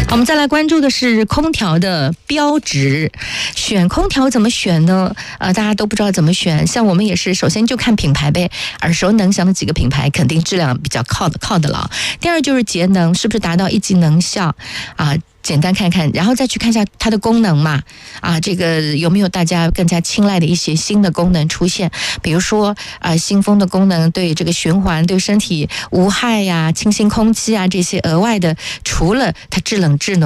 我们再来关注的是空调的标值，选空调怎么选呢？大家都不知道怎么选，像我们也是，首先就看品牌呗，耳熟能详的几个品牌，肯定质量比较靠得牢。第二就是节能，是不是达到1级能效啊？简单看看，然后再去看一下它的功能嘛，这个有没有大家更加青睐的一些新的功能出现？比如说新风的功能对这个循环、对身体无害呀、清新空气啊这些额外的，除了它制冷制暖。